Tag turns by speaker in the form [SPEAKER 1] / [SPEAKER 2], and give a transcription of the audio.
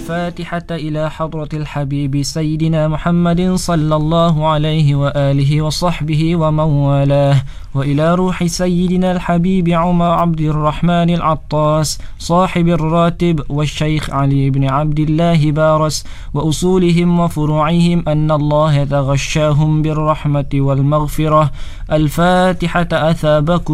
[SPEAKER 1] الفاتحة إلى حضرة الحبيب سيدنا محمد صلى الله عليه وآله وصحبه ومن والاه، وإلى روح سيدنا الحبيب عمر عبد الرحمن العطاس صاحب الراتب والشيخ علي بن عبد الله بارس وأصولهم وفروعهم أن الله يتغشاهم بالرحمة والمغفرة. الفاتحة. أثابكم